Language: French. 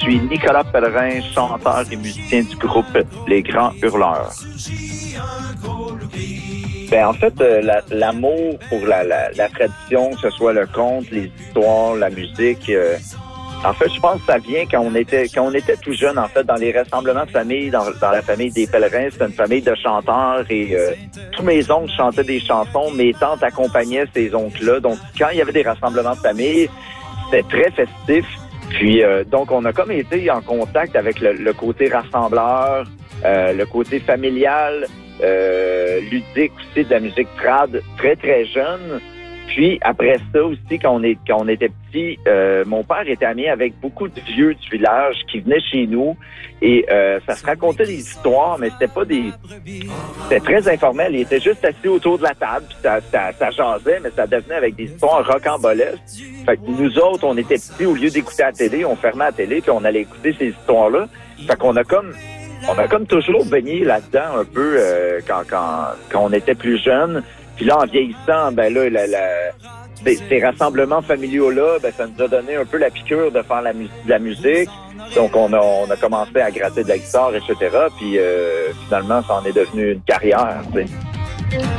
suis Nicolas Pellerin, chanteur et musicien du groupe Les Grands Hurleurs. Ben, en fait, l'amour pour la tradition, que ce soit le conte, les histoires, la musique, en fait, je pense que ça vient quand on était tout jeune, en fait, dans les rassemblements de famille, dans la famille des Pèlerins, c'était une famille de chanteurs et tous mes oncles chantaient des chansons, mes tantes accompagnaient ces oncles-là. Donc, quand il y avait des rassemblements de famille, c'était très festif. Puis, donc, on a comme été en contact avec le côté rassembleur, le côté familial, ludique aussi de la musique trad, très, très jeune. Puis, après ça aussi, quand on était petit, mon père était ami avec beaucoup de vieux du village qui venaient chez nous et ça se racontait des histoires, mais c'était très informel. Ils étaient juste assis autour de la table, puis ça jasait, mais ça devenait avec des histoires rocambolesques. Fait que nous autres, on était petits, au lieu d'écouter la télé, on fermait la télé, puis on allait écouter ces histoires-là. Fait qu'on a comme toujours baigné là-dedans un peu quand on était plus jeune. Puis là, en vieillissant, ben là, ces rassemblements familiaux-là, ben ça nous a donné un peu la piqûre de faire de la musique. Donc, on a commencé à gratter de la guitare, etc. Puis finalement, ça en est devenu une carrière, tu sais.